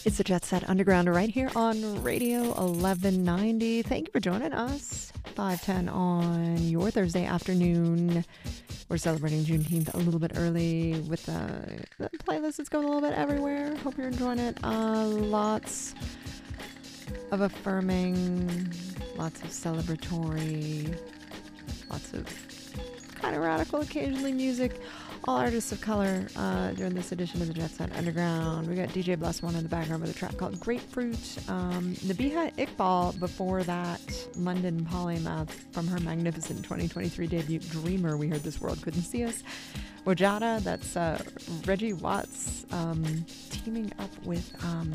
It's the Jet Set Underground right here on Radio 1190. Thank you for joining us. 5:10 on your Thursday afternoon. We're celebrating Juneteenth a little bit early with the playlist that's going a little bit everywhere. Hope you're enjoying it. Lots of affirming, lots of celebratory, lots of kind of radical, occasionally music. All artists of color during this edition of the Jet Set Underground. We got DJ Bless One in the background with a track called Grapefruit. Nabiha Iqbal before that. London Polymath from her magnificent 2023 debut Dreamer. We heard This World Couldn't See Us. Wajada, that's Reggie Watts teaming up with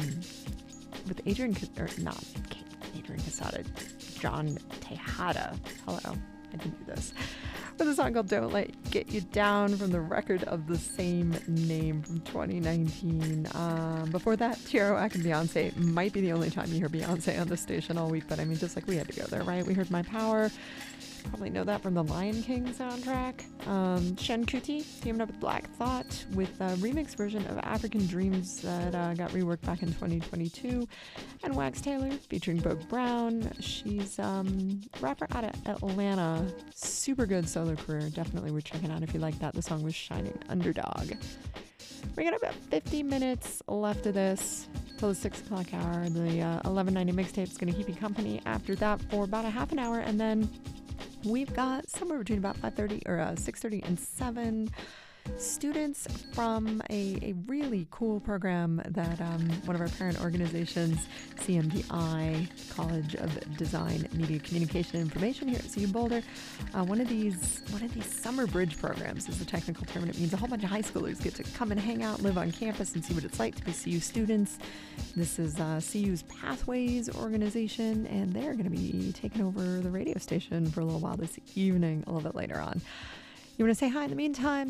Adrian, or not Adrian Casada, John Tejada. Hello, I can do this. With a song called Don't Let Get You Down from the record of the same name from 2019. Before that, Kerouac and Beyonce might be the only time you hear Beyonce on the station all week, but I mean, just like we had to go there, right? We heard My Power. Probably know that from the Lion King soundtrack. Shen Kuti teaming up with Black Thought with a remix version of African Dreams that got reworked back in 2022. And Wax Taylor featuring Bogue Brown. She's a rapper out of Atlanta. Super good solo career. Definitely worth checking out if you like that. The song was Shining Underdog. We got about 50 minutes left of this till the 6 o'clock hour. The 1190 mixtape is going to keep you company after that for about a half an hour, and then we've got somewhere between about 5:30 or 6:30 and 7 students from a really cool program that one of our parent organizations, CMDI, College of Design, Media, Communication, and Information here at CU Boulder. One of these summer bridge programs is the technical term, and it means a whole bunch of high schoolers get to come and hang out, live on campus, and see what it's like to be CU students. This is CU's Pathways organization, and they're going to be taking over the radio station for a little while this evening, a little bit later on. You want to say hi in the meantime?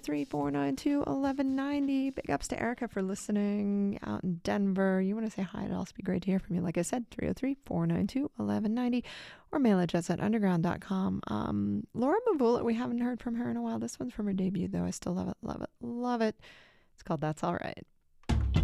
303-492-1190. Big ups to Erica for listening out in Denver. You want to say hi? It'd also be great to hear from you. Like I said, 303-492-1190 or mail at jetsetunderground.com. Laura Mavula, we haven't heard from her in a while. This one's from her debut, though. I still love it, love it, love it. It's called That's All Right.